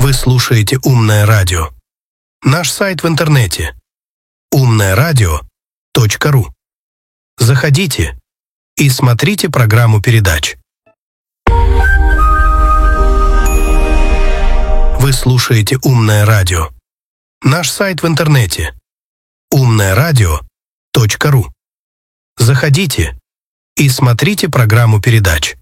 Вы слушаете «Умное радио». Наш сайт в интернете умноерадио.ру. Заходите и смотрите программу передач. Вы слушаете «Умное радио». Наш сайт в интернете умноерадио.ру. Заходите и смотрите программу передач.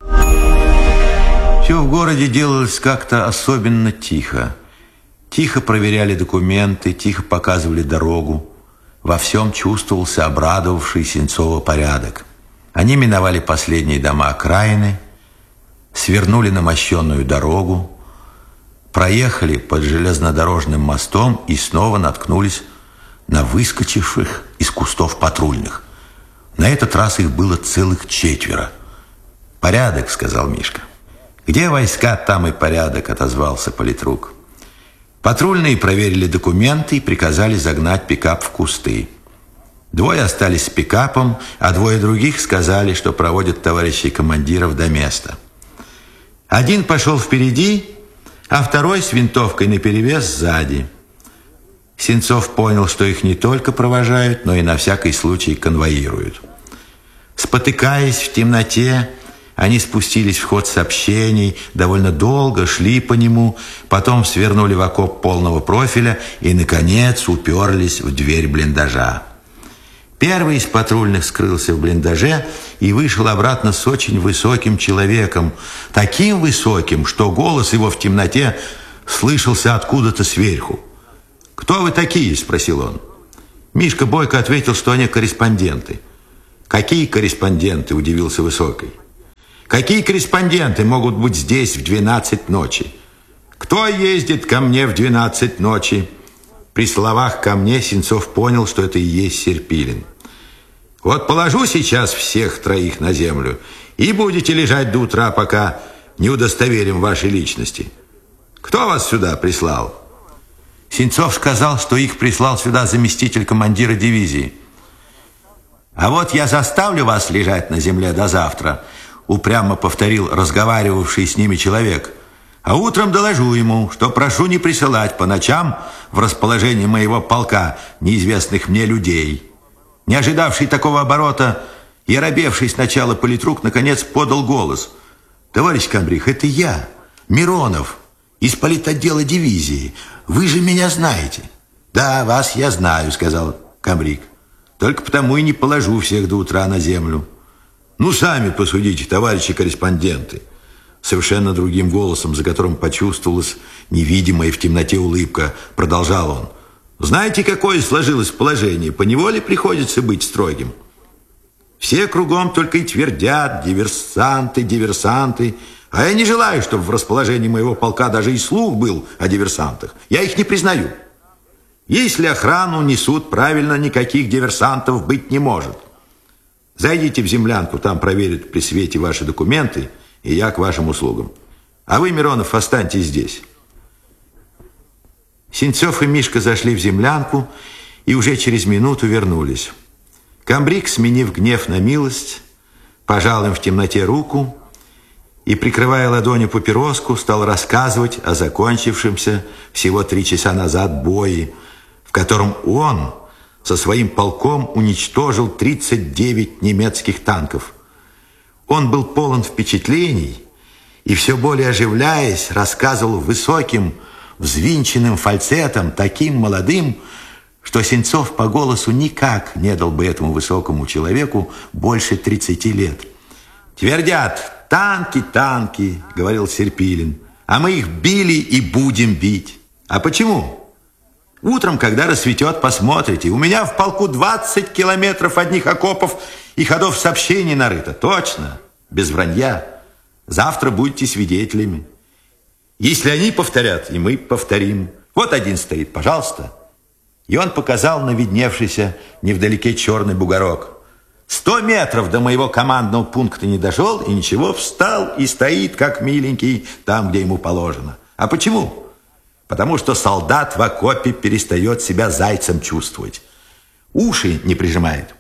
Все в городе делалось как-то особенно тихо. Тихо проверяли документы, тихо показывали дорогу. Во всем чувствовался обрадовавший Сенцова порядок. Они миновали последние дома окраины, свернули на мощенную дорогу, проехали под железнодорожным мостом и снова наткнулись на выскочивших из кустов патрульных. На этот раз их было целых 4. «Порядок», — сказал Мишка. «Где войска, там и порядок», — отозвался политрук. Патрульные проверили документы и приказали загнать пикап в кусты. 2 остались с пикапом, а 2 других сказали, что проводят товарищей командиров до места. Один пошел впереди, а 2 с винтовкой наперевес сзади. Сенцов понял, что их не только провожают, но и на всякий случай конвоируют. Спотыкаясь в темноте, они спустились в ход сообщений, довольно долго шли по нему, потом свернули в окоп полного профиля и, наконец, уперлись в дверь блиндажа. Первый из патрульных скрылся в блиндаже и вышел обратно с очень высоким человеком, таким высоким, что голос его в темноте слышался откуда-то сверху. «Кто вы такие?» – спросил он. Мишка бойко ответил, что они корреспонденты. «Какие корреспонденты?» – удивился Высокий. «Какие корреспонденты могут быть здесь в 12 ночи? Кто ездит ко мне в 12 ночи?» При словах «ко мне» Сенцов понял, что это и есть Серпилин. «Вот положу сейчас всех 3 на землю, и будете лежать до утра, пока не удостоверим вашей личности. Кто вас сюда прислал?» Сенцов сказал, что их прислал сюда заместитель командира дивизии. «А вот я заставлю вас лежать на земле до завтра», упрямо повторил разговаривавший с ними человек. «А утром доложу ему, что прошу не присылать по ночам в расположение моего полка неизвестных мне людей». Не ожидавший такого оборота и оробевший сначала политрук наконец подал голос. «Товарищ комбриг, это я, Миронов, из политотдела дивизии. Вы же меня знаете». «Да, вас я знаю», — сказал комбриг. «Только потому и не положу всех до утра на землю». «Ну, сами посудите, товарищи корреспонденты», совершенно другим голосом, за которым почувствовалась невидимая в темноте улыбка, продолжал он. «Знаете, какое сложилось положение? Поневоле приходится быть строгим. Все кругом только и твердят: диверсанты, диверсанты. А я не желаю, чтобы в расположении моего полка даже и слух был о диверсантах. Я их не признаю. Если охрану несут правильно, никаких диверсантов быть не может. Зайдите в землянку, там проверят при свете ваши документы, и я к вашим услугам. А вы, Миронов, останьтесь здесь». Сенцов и Мишка зашли в землянку и уже через минуту вернулись. Комбриг, сменив гнев на милость, пожал им в темноте руку и, прикрывая ладонью папироску, стал рассказывать о закончившемся всего 3 часа назад бое, в котором он со своим полком уничтожил 39 немецких танков. Он был полон впечатлений и, все более оживляясь, рассказывал высоким, взвинченным фальцетом, таким молодым, что Сенцов по голосу никак не дал бы этому высокому человеку больше 30 лет. «Твердят: танки, танки», — говорил Серпилин, «а мы их били и будем бить. А почему? Утром, когда рассветет, посмотрите. У меня в полку 20 километров одних окопов и ходов сообщений нарыто. Точно, без вранья. Завтра будете свидетелями. Если они повторят, и мы повторим. Вот один стоит, пожалуйста». И он показал на видневшийся невдалеке черный бугорок. 100 метров до моего командного пункта не дошел, и ничего, встал и стоит, как миленький, там, где ему положено. А почему? Потому что солдат в окопе перестает себя зайцем чувствовать. Уши не прижимает.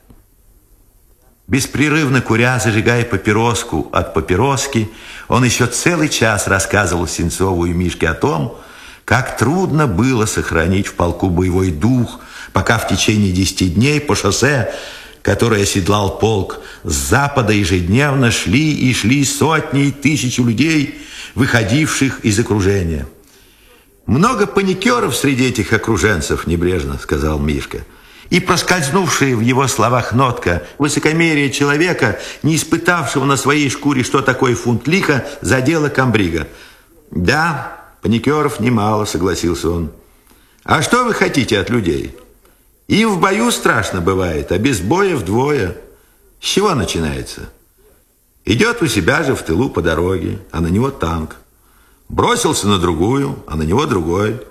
Беспрерывно куря, зажигая папироску от папироски, он еще целый час рассказывал Сенцову и Мишке о том, Как трудно было сохранить в полку боевой дух, пока в течение 10 дней по шоссе, которое оседлал полк, с запада ежедневно шли и шли сотни и тысячи людей, выходивших из окружения. «Много паникеров среди этих окруженцев», — небрежно сказал Мишка. И проскользнувшая в его словах нотка высокомерия человека, не испытавшего на своей шкуре, что такое фунт лиха, задела комбрига. «Да, паникеров немало», — согласился он. «А что вы хотите от людей? Им в бою страшно бывает, а без боя вдвое. С чего начинается? Идет у себя же в тылу по дороге, а на него танк. Бросился на другую, а на него другой.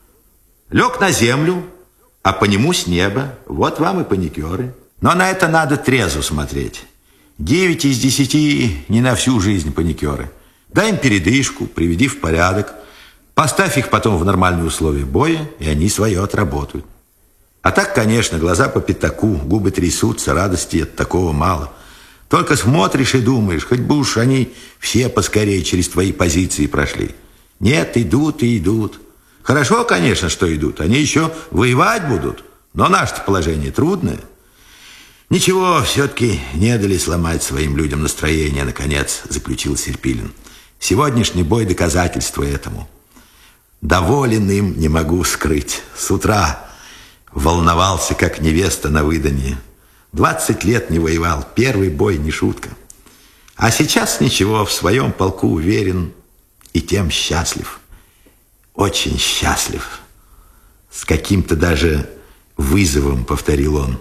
Лег на землю, а по нему с неба. Вот вам и паникеры. Но на это надо трезво смотреть. 9 из 10 не на всю жизнь паникеры. Дай им передышку, приведи в порядок. Поставь их потом в нормальные условия боя, и они свое отработают. А так, конечно, глаза по пятаку, губы трясутся, радости от такого мало. Только смотришь и думаешь, хоть бы уж они все поскорее через твои позиции прошли. Нет, идут и идут. Хорошо, конечно, что идут. Они еще воевать будут. Но наше-то положение трудное. Ничего, все-таки не дали сломать своим людям настроение, наконец, заключил Серпилин. Сегодняшний бой — доказательство этому. Доволен им не могу скрыть. С утра волновался, как невеста на выданье. 20 лет не воевал, первый бой не шутка. А сейчас ничего, в своем полку уверен и тем счастлив. Очень счастлив. С каким-то даже вызовом повторил он.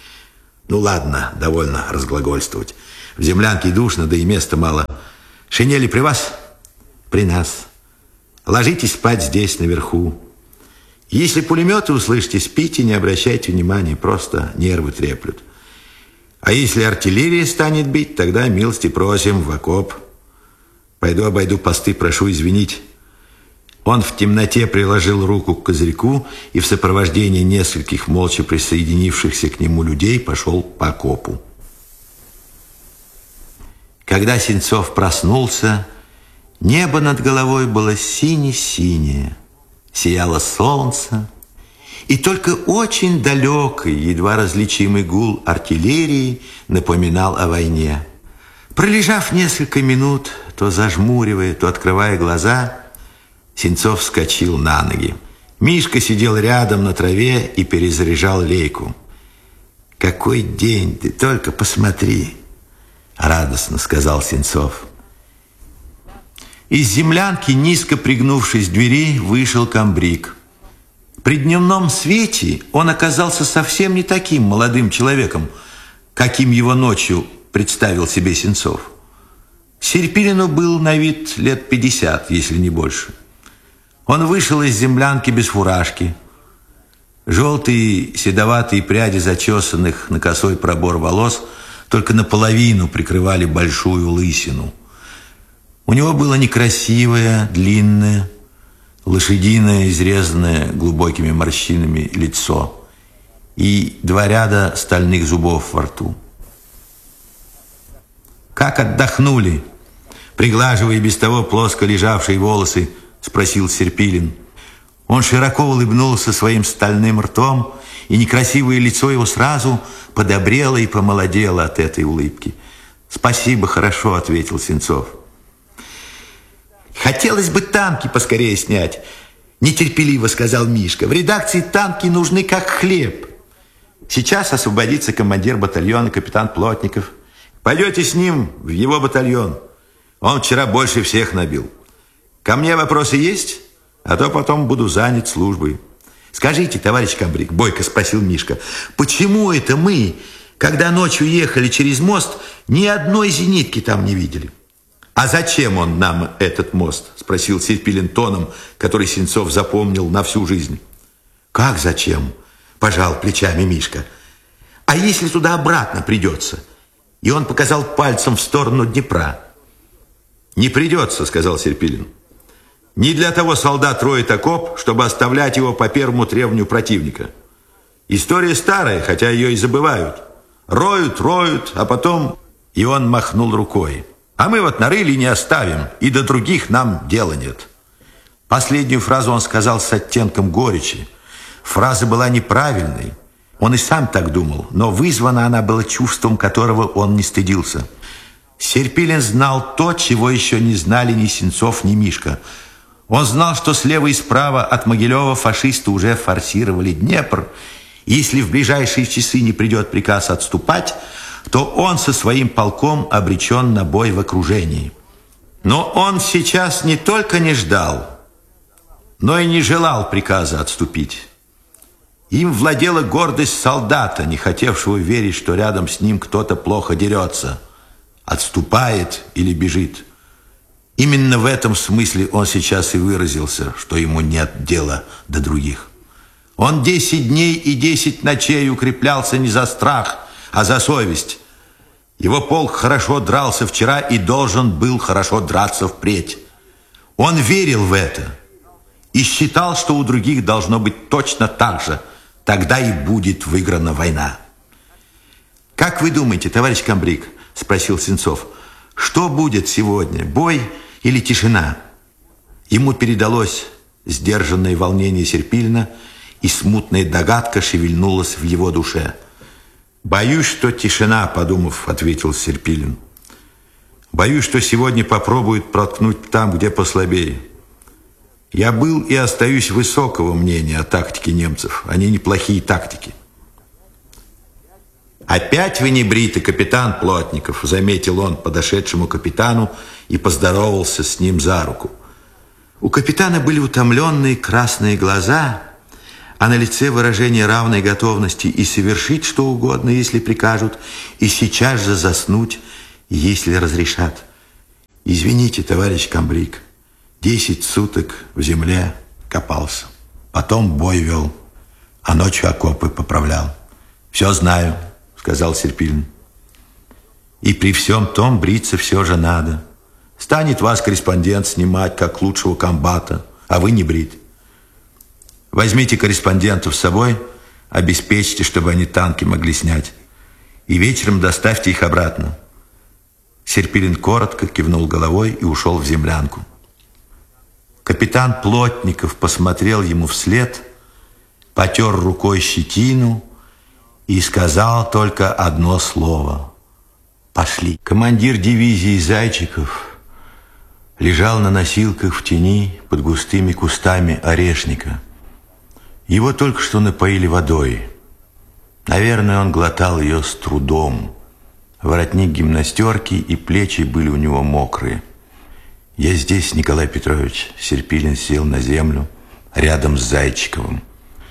Ну ладно, довольно разглагольствовать. В землянке душно, да и места мало. Шинели при вас? При нас. Ложитесь спать здесь, наверху. Если пулеметы услышите, спите, не обращайте внимания, просто нервы треплют. А если артиллерия станет бить, тогда милости просим в окоп. Пойду обойду посты, прошу извинить. Он в темноте приложил руку к козырьку и в сопровождении нескольких молча присоединившихся к нему людей пошел по окопу. Когда Сенцов проснулся, небо над головой было сине-синее, сияло солнце, и только очень далекий, едва различимый гул артиллерии напоминал о войне. Пролежав несколько минут, то зажмуривая, то открывая глаза, Сенцов вскочил на ноги. Мишка сидел рядом на траве и перезаряжал лейку. «Какой день, ты только посмотри!» — радостно сказал Сенцов. Из землянки, низко пригнувшись к двери, вышел комбриг. При дневном свете он оказался совсем не таким молодым человеком, каким его ночью представил себе Сенцов. Серпилину был на вид лет 50, если не больше. Он вышел из землянки без фуражки. Желтые седоватые пряди зачесанных на косой пробор волос только наполовину прикрывали большую лысину. У него было некрасивое, длинное, лошадиное, изрезанное глубокими морщинами лицо и 2 ряда стальных зубов во рту. «Как отдохнули?» Приглаживая без того плоско лежавшие волосы, спросил Серпилин. Он широко улыбнулся своим стальным ртом, и некрасивое лицо его сразу подобрело и помолодело от этой улыбки. «Спасибо, хорошо», — ответил Сенцов. «Хотелось бы танки поскорее снять», — нетерпеливо сказал Мишка. «В редакции танки нужны как хлеб. Сейчас освободится командир батальона, капитан Плотников. Пойдете с ним в его батальон. Он вчера больше всех набил. Ко мне вопросы есть? А то потом буду занят службой». «Скажите, товарищ комбриг», — бойко спросил Мишка, «почему это мы, когда ночью ехали через мост, ни одной зенитки там не видели?» «А зачем он нам, этот мост?» — спросил Серпилин тоном, который Сенцов запомнил на всю жизнь. «Как зачем?» — пожал плечами Мишка. «А если туда обратно придется?» И он показал пальцем в сторону Днепра. «Не придется», — сказал Серпилин. «Не для того солдат роет окоп, чтобы оставлять его по первому требованию противника. История старая, хотя ее и забывают. Роют, а потом...» И он махнул рукой. «А мы вот нарыли и не оставим, и до других нам дела нет». Последнюю фразу он сказал с оттенком горечи. Фраза была неправильной. Он и сам так думал, но вызвана она была чувством, которого он не стыдился. Серпилин знал то, чего еще не знали ни Сенцов, ни Мишка. Он знал, что слева и справа от Могилева фашисты уже форсировали Днепр. И если в ближайшие часы не придет приказ отступать, то он со своим полком обречен на бой в окружении. Но он сейчас не только не ждал, но и не желал приказа отступить. Им владела гордость солдата, не хотевшего верить, что рядом с ним кто-то плохо дерется, отступает или бежит. Именно в этом смысле он сейчас и выразился, что ему нет дела до других. Он 10 дней и 10 ночей укреплялся не за страх, а за совесть. Его полк хорошо дрался вчера и должен был хорошо драться впредь. Он верил в это и считал, что у других должно быть точно так же. Тогда и будет выиграна война. «Как вы думаете, товарищ комбриг, — спросил Сенцов, — что будет сегодня, бой или тишина?» Ему передалось сдержанное волнение Серпилина, и смутная догадка шевельнулась в его душе. «Боюсь, что тишина, — подумав, — ответил Серпилин. Боюсь, что сегодня попробуют проткнуть там, где послабее. Я был и остаюсь высокого мнения о тактике немцев. Они неплохие тактики». «Опять вы не бритый, капитан Плотников», — заметил он подошедшему капитану и поздоровался с ним за руку. У капитана были утомленные красные глаза, а на лице выражение равной готовности и совершить что угодно, если прикажут, и сейчас же заснуть, если разрешат. «Извините, товарищ комбриг, 10 суток в земле копался, потом бой вел, а ночью окопы поправлял. Все знаю», — сказал Серпилин. «И при всем том бриться все же надо. Станет вас корреспондент снимать как лучшего комбата, а вы не брит. Возьмите корреспондентов с собой, обеспечьте, чтобы они танки могли снять, и вечером доставьте их обратно». Серпилин коротко кивнул головой и ушел в землянку. Капитан Плотников посмотрел ему вслед, потер рукой щетину и сказал только одно слово: «Пошли». Командир дивизии Зайчиков лежал на носилках в тени под густыми кустами орешника. Его только что напоили водой. Наверное, он глотал ее с трудом. Воротник гимнастерки и плечи были у него мокрые. «Я здесь, Николай Петрович». Серпилин сел на землю рядом с Зайчиковым.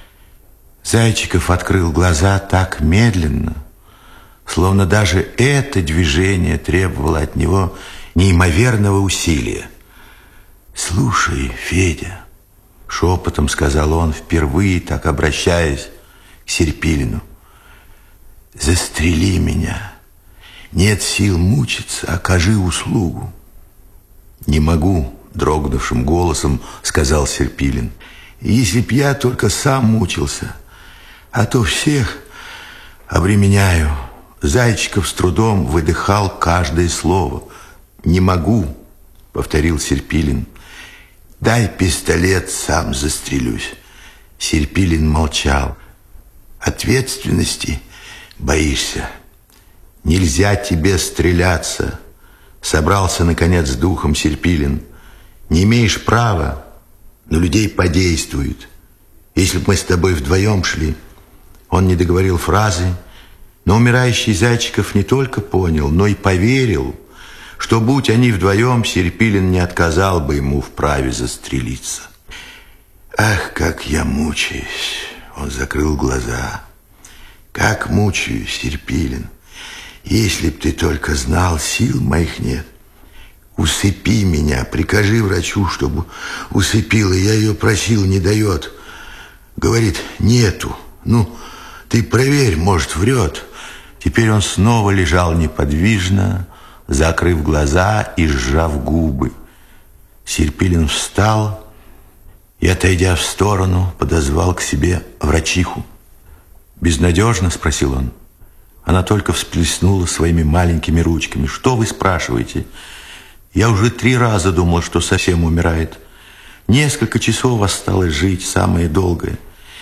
Зайчиков открыл глаза так медленно, словно даже это движение требовало от него неимоверного усилия. «Слушай, Федя», — шепотом сказал он, впервые так обращаясь к Серпилину, — «застрели меня. Нет сил мучиться, окажи услугу». «Не могу», — дрогнувшим голосом сказал Серпилин. «Если б я только сам мучился, а то всех обременяю». Зайчиков с трудом выдыхал каждое слово. «Не могу», — повторил Серпилин. «Дай пистолет, сам застрелюсь». Серпилин молчал. «Ответственности боишься? Нельзя тебе стреляться», — собрался, наконец, с духом Серпилин. «Не имеешь права, но людей подействует. Если бы мы с тобой вдвоем шли...» Он не договорил фразы, но умирающий Зайчиков не только понял, но и поверил, что, будь они вдвоем, Серпилин не отказал бы ему в праве застрелиться. «Ах, как я мучаюсь!» Он закрыл глаза. «Как мучаюсь, Серпилин! Если б ты только знал, сил моих нет. Усыпи меня, прикажи врачу, чтобы усыпила. Я ее просил, не дает. Говорит, нету. Ну, ты проверь, может, врет». Теперь он снова лежал неподвижно, закрыв глаза и сжав губы. Серпилин встал и, отойдя в сторону, подозвал к себе врачиху. «Безнадежно?» — спросил он. Она только всплеснула своими маленькими ручками. «Что вы спрашиваете? Я уже 3 раза думал, что совсем умирает. Несколько часов осталось жить, самое долгое.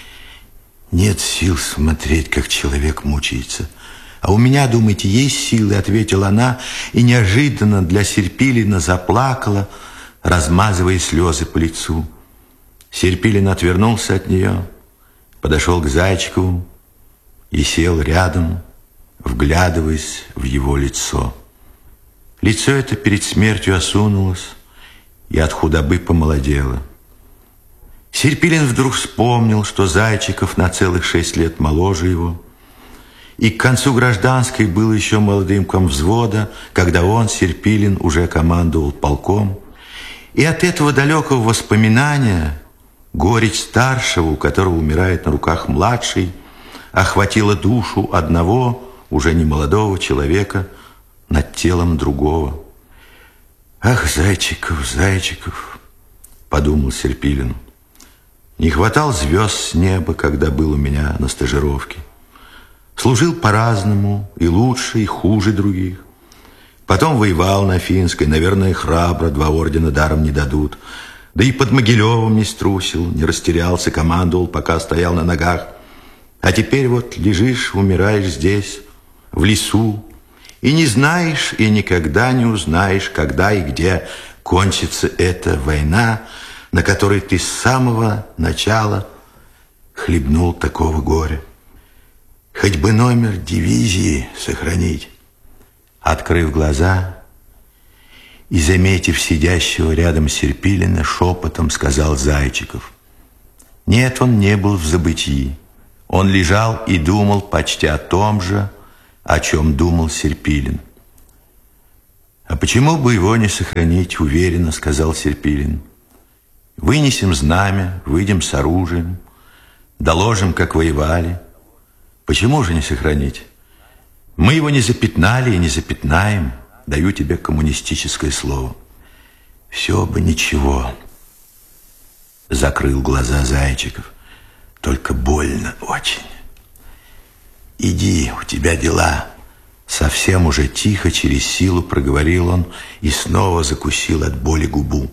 Нет сил смотреть, как человек мучается. А у меня, думаете, есть силы, ответила она, и неожиданно для Серпилина заплакала, размазывая слезы по лицу. Серпилин отвернулся от нее, подошел к Зайчикову и сел рядом, вглядываясь в его лицо. Лицо это перед смертью осунулось и от худобы помолодело. Серпилин вдруг вспомнил, что Зайчиков на целых 6 лет моложе его, и к концу гражданской был еще молодым комвзвода, когда он, Серпилин, уже командовал полком. И от этого далекого воспоминания горечь старшего, у которого умирает на руках младший, охватила душу одного, уже не молодого человека, над телом другого. «Ах, Зайчиков, Зайчиков!» — подумал Серпилин. «Не хватал звезд с неба, когда был у меня на стажировке. Служил по-разному, и лучше, и хуже других. Потом воевал на Финской, наверное, храбро, 2 ордена даром не дадут. Да и под Могилевым не струсил, не растерялся, командовал, пока стоял на ногах. А теперь вот лежишь, умираешь здесь, в лесу, и не знаешь, и никогда не узнаешь, когда и где кончится эта война, на которой ты с самого начала хлебнул такого горя. Хоть бы номер дивизии сохранить». Открыв глаза и, заметив сидящего рядом Серпилина, шепотом сказал Зайчиков. Нет, он не был в забытии. Он лежал и думал почти о том же, о чем думал Серпилин. «А почему бы его не сохранить?» — уверенно сказал Серпилин. «Вынесем знамя, выйдем с оружием, доложим, как воевали. Почему же не сохранить? Мы его не запятнали и не запятнаем. Даю тебе коммунистическое слово». «Все бы ничего», — закрыл глаза Зайчиков. «Только больно очень. Иди, у тебя дела». Совсем уже тихо, через силу проговорил он и снова закусил от боли губу.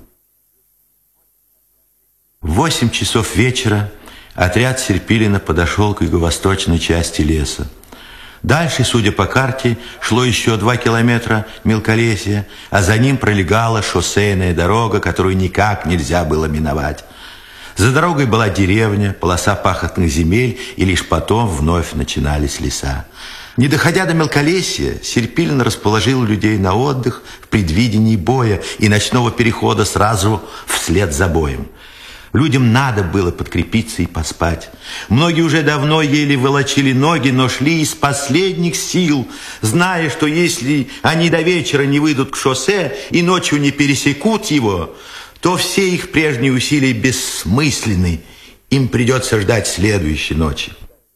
В 8 часов вечера отряд Серпилина подошел к юго-восточной части леса. Дальше, судя по карте, шло еще 2 километра мелколесья, а за ним пролегала шоссейная дорога, которую никак нельзя было миновать. За дорогой была деревня, полоса пахотных земель, и лишь потом вновь начинались леса. Не доходя до мелколесья, Серпилин расположил людей на отдых в предвидении боя и ночного перехода сразу вслед за боем. Людям надо было подкрепиться и поспать. Многие уже давно еле волочили ноги, но шли из последних сил, зная, что если они до вечера не выйдут к шоссе и ночью не пересекут его, то все их прежние усилия бессмысленны. Им придется ждать следующей ночи.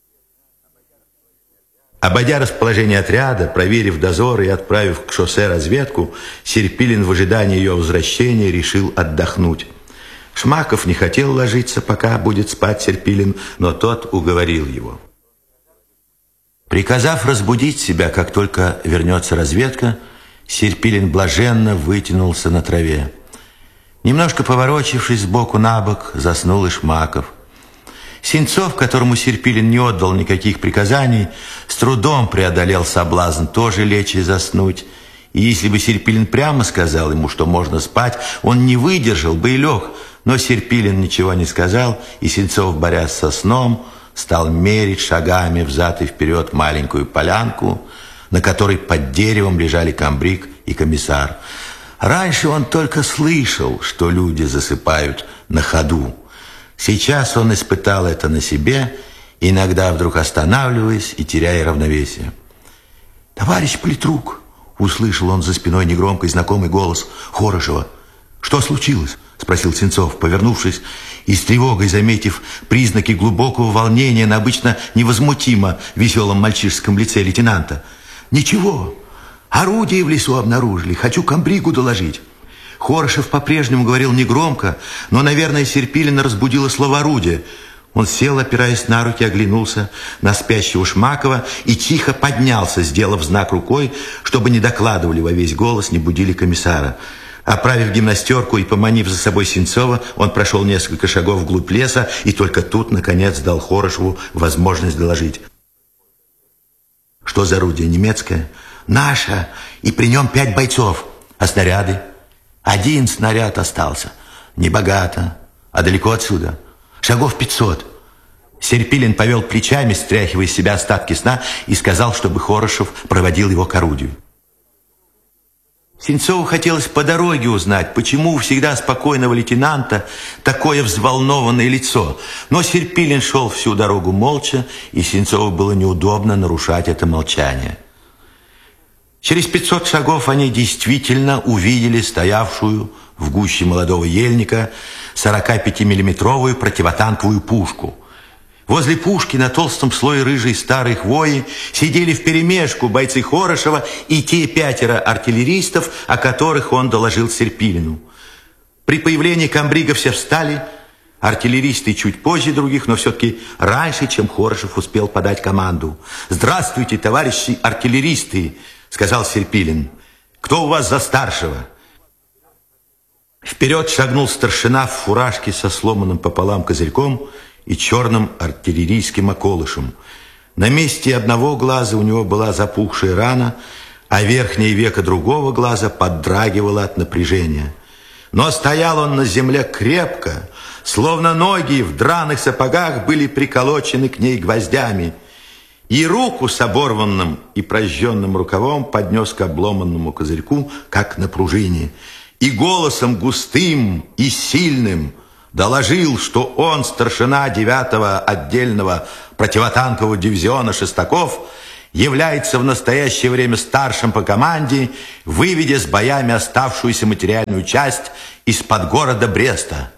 Обойдя расположение отряда, проверив дозоры и отправив к шоссе разведку, Серпилин в ожидании ее возвращения решил отдохнуть. Шмаков не хотел ложиться, пока будет спать Серпилин, но тот уговорил его. Приказав разбудить себя, как только вернется разведка, Серпилин блаженно вытянулся на траве. Немножко поворочившись сбоку на бок, заснул и Шмаков. Синцов, которому Серпилин не отдал никаких приказаний, с трудом преодолел соблазн тоже лечь и заснуть. И если бы Серпилин прямо сказал ему, что можно спать, он не выдержал бы и лег. Но Серпилин ничего не сказал, и Синцов, борясь со сном, стал мерить шагами взад и вперед маленькую полянку, на которой под деревом лежали комбриг и комиссар. Раньше он только слышал, что люди засыпают на ходу. Сейчас он испытал это на себе, иногда вдруг останавливаясь и теряя равновесие. «Товарищ политрук!» — услышал он за спиной негромкий знакомый голос Хорошева. «Что случилось?» — спросил Синцов, повернувшись и с тревогой заметив признаки глубокого волнения на обычно невозмутимо веселом мальчишеском лице лейтенанта. «Ничего, орудие в лесу обнаружили, хочу комбригу доложить». Хорошев по-прежнему говорил негромко, но, наверное, Серпилина разбудило слово «орудие». Он сел, опираясь на руки, оглянулся на спящего Шмакова и тихо поднялся, сделав знак рукой, чтобы не докладывали во весь голос, не будили комиссара. Оправив гимнастерку и поманив за собой Синцова, он прошел несколько шагов вглубь леса и только тут, наконец, дал Хорошеву возможность доложить. Что за орудие? Немецкое? Наше. И при нем 5 бойцов. А снаряды? 1 снаряд остался. Небогато. А далеко отсюда? Шагов 500. Серпилин повел плечами, стряхивая из себя остатки сна, и сказал, чтобы Хорошев проводил его к орудию. Синцову хотелось по дороге узнать, почему у всегда спокойного лейтенанта такое взволнованное лицо. Но Серпилин шел всю дорогу молча, и Синцову было неудобно нарушать это молчание. Через 500 шагов они действительно увидели стоявшую в гуще молодого ельника 45-миллиметровую противотанковую пушку. Возле пушки на толстом слое рыжей старой хвои сидели вперемешку бойцы Хорошева и те 5 артиллеристов, о которых он доложил Серпилину. При появлении комбрига все встали, артиллеристы чуть позже других, но все-таки раньше, чем Хорошев успел подать команду. «Здравствуйте, товарищи артиллеристы!» — сказал Серпилин. «Кто у вас за старшего?» Вперед шагнул старшина в фуражке со сломанным пополам козырьком и черным артиллерийским околышем. На месте одного глаза у него была запухшая рана, а верхнее веко другого глаза поддрагивало от напряжения. Но стоял он на земле крепко, словно ноги в драных сапогах были приколочены к ней гвоздями, и руку с оборванным и прожженным рукавом поднес к обломанному козырьку, как на пружине, и голосом густым и сильным доложил, что он, старшина 9-го отдельного противотанкового дивизиона Шестаков, является в настоящее время старшим по команде, выведя с боями оставшуюся материальную часть из-под города Бреста.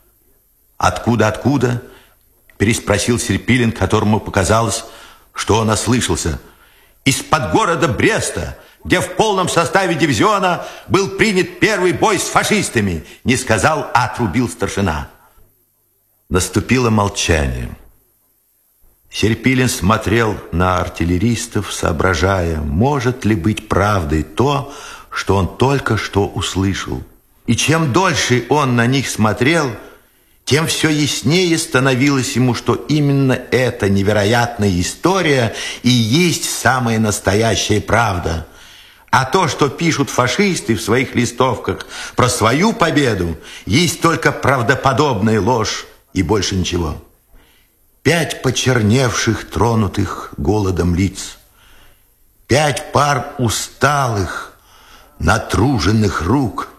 «Откуда?» – переспросил Серпилин, которому показалось, что он ослышался. «Из-под города Бреста, где в полном составе дивизиона был принят первый бой с фашистами», не сказал, а отрубил старшина. Наступило молчание. Серпилин смотрел на артиллеристов, соображая, может ли быть правдой то, что он только что услышал. И чем дольше он на них смотрел, тем все яснее становилось ему, что именно эта невероятная история и есть самая настоящая правда. А то, что пишут фашисты в своих листовках про свою победу, есть только правдоподобная ложь и больше ничего. 5 почерневших, тронутых голодом лиц, 5 пар усталых, натруженных рук,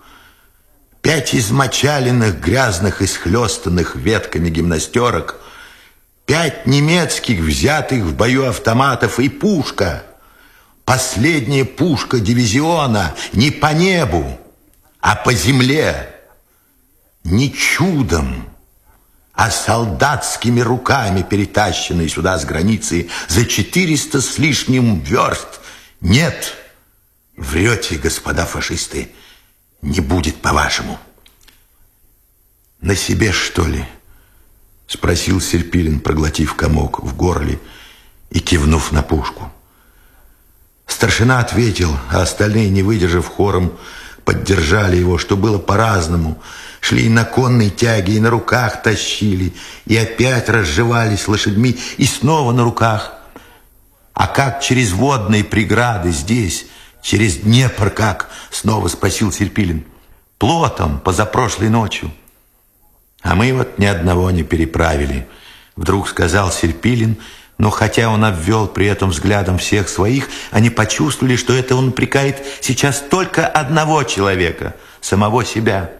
5 измочаленных, грязных и схлестанных ветками гимнастерок, 5 немецких, взятых в бою автоматов, и пушка, последняя пушка дивизиона, не по небу, а по земле, не чудом, а солдатскими руками, перетащенные сюда с границы за 400 с лишним верст. Нет, врете, господа фашисты, не будет по-вашему. На себе, что ли? Спросил Серпилин, проглотив комок в горле и кивнув на пушку. Старшина ответил, а остальные, не выдержав хором, поддержали его, что было по-разному. Шли на конной тяге, и на руках тащили, и опять разжевались лошадьми, и снова на руках. А как через водные преграды здесь, через Днепр как? Снова спросил Серпилин. Плотом, позапрошлой ночью. А мы вот ни одного не переправили, вдруг сказал Серпилин, но хотя он обвел при этом взглядом всех своих, они почувствовали, что это он упрекает сейчас только одного человека, самого себя.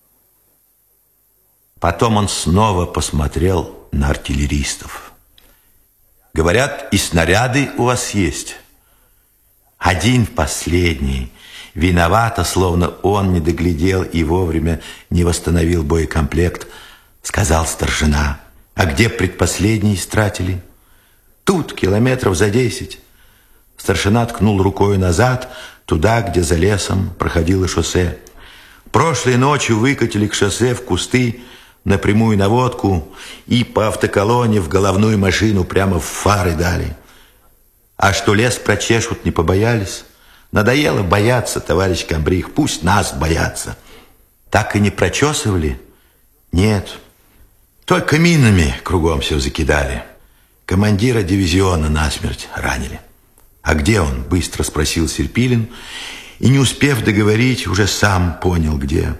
Потом он снова посмотрел на артиллеристов. Говорят, и снаряды у вас есть. Один последний. Виновато, словно он не доглядел и вовремя не восстановил боекомплект, сказал старшина. А где предпоследний истратили? Тут, километров за 10. Старшина ткнул рукой назад, туда, где за лесом проходило шоссе. Прошлой ночью выкатили к шоссе в кусты, на прямую наводку, и по автоколонне в головную машину прямо в фары дали. А что лес прочешут, не побоялись? Надоело бояться, товарищ комбриг, пусть нас боятся. Так и не прочесывали? Нет. Только минами кругом все закидали. Командира дивизиона насмерть ранили. А где он? Быстро спросил Серпилин. И не успев договорить, уже сам понял, где.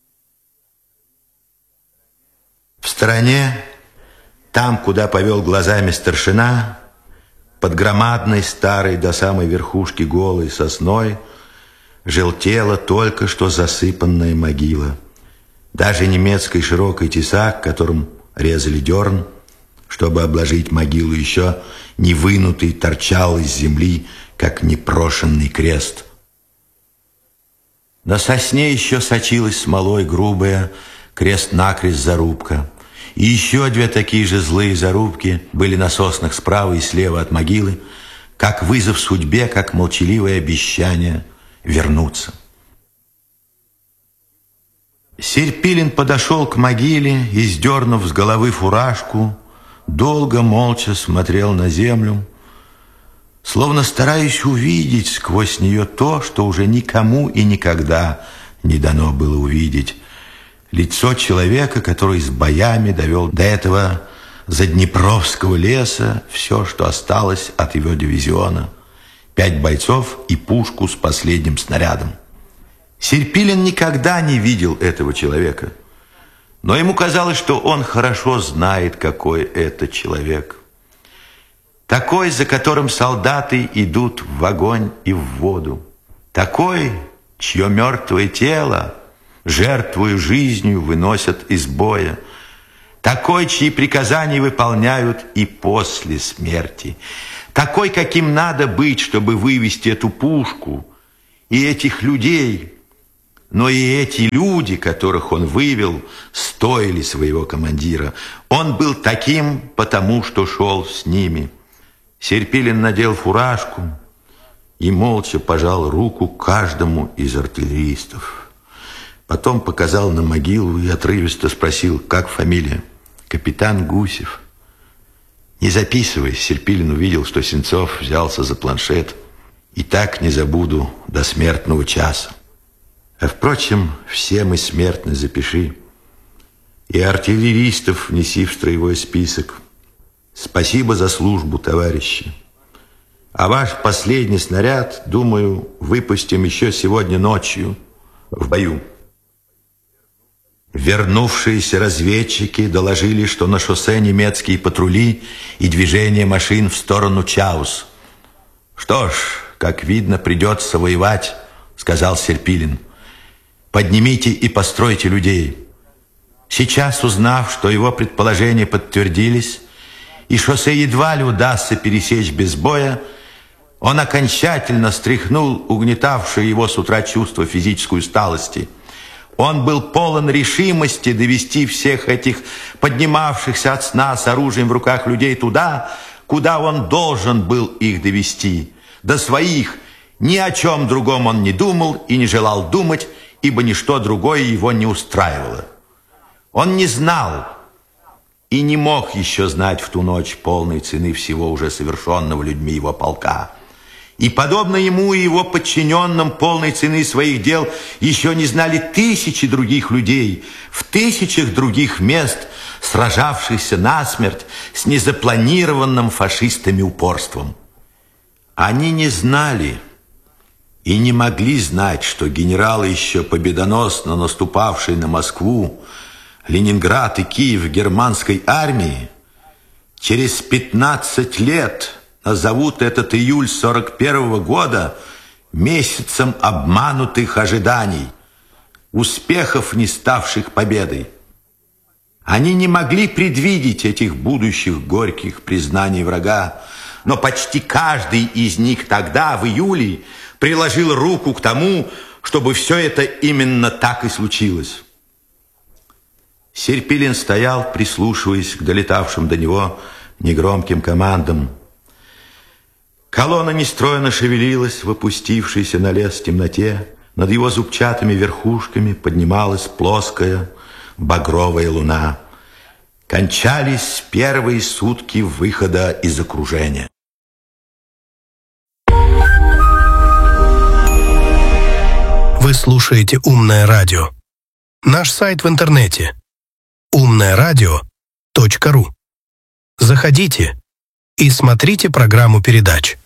В стороне, там, куда повел глазами старшина, под громадной старой до самой верхушки голой сосной желтела только что засыпанная могила. Даже немецкий широкий тесак, которым резали дерн, чтобы обложить могилу, еще не вынутый, торчал из земли, как непрошенный крест. На сосне еще сочилась смолой грубая крест-накрест зарубка. И еще две такие же злые зарубки были на соснах справа и слева от могилы, как вызов судьбе, как молчаливое обещание вернуться. Серпилин подошел к могиле и, сдернув с головы фуражку, долго молча смотрел на землю, словно стараясь увидеть сквозь нее то, что уже никому и никогда не дано было увидеть. Лицо человека, который с боями довел до этого заднепровского леса все, что осталось от его дивизиона. 5 бойцов и пушку с последним снарядом. Серпилин никогда не видел этого человека, но ему казалось, что он хорошо знает, какой это человек. Такой, за которым солдаты идут в огонь и в воду. Такой, чье мертвое тело, жертвуя жизнью, выносят из боя. Такой, чьи приказания выполняют и после смерти. Такой, каким надо быть, чтобы вывести эту пушку и этих людей. Но и эти люди, которых он вывел, стоили своего командира. Он был таким, потому что шел с ними. Серпилин надел фуражку и молча пожал руку каждому из артиллеристов. Потом показал на могилу и отрывисто спросил, как фамилия. Капитан Гусев. Не записывай, Серпилин увидел, что Сенцов взялся за планшет. И так не забуду до смертного часа. А впрочем, все мы смертны, запиши. И артиллеристов внеси в строевой список. Спасибо за службу, товарищи. А ваш последний снаряд, думаю, выпустим еще сегодня ночью в бою. Вернувшиеся разведчики доложили, что на шоссе немецкие патрули и движение машин в сторону Чаус. Что ж, как видно, придется воевать, сказал Серпилин. Поднимите и постройте людей. Сейчас, узнав, что его предположения подтвердились, и шоссе едва ли удастся пересечь без боя, он окончательно стряхнул угнетавшее его с утра чувство физической усталости. Он был полон решимости довести всех этих поднимавшихся от сна с оружием в руках людей туда, куда он должен был их довести, до своих. Ни о чем другом он не думал и не желал думать, ибо ничто другое его не устраивало. Он не знал и не мог еще знать в ту ночь полной цены всего уже совершенного людьми его полка. И, подобно ему и его подчиненным, полной цены своих дел еще не знали тысячи других людей в тысячах других мест, сражавшихся насмерть с незапланированным фашистами упорством. Они не знали и не могли знать, что генералы, еще победоносно наступавшие на Москву, Ленинград и Киев германской армии, через 15 лет назовут этот июль 41-го года месяцем обманутых ожиданий, успехов, не ставших победой. Они не могли предвидеть этих будущих горьких признаний врага, но почти каждый из них тогда, в июле, приложил руку к тому, чтобы все это именно так и случилось. Серпилин стоял, прислушиваясь к долетавшим до него негромким командам. Колонна нестройно шевелилась в опустившейся на лес темноте. Над его зубчатыми верхушками поднималась плоская багровая луна. Кончались первые сутки выхода из окружения. Вы слушаете «Умное радио». Наш сайт в интернете умное-радио.ру. Заходите и смотрите программу передач.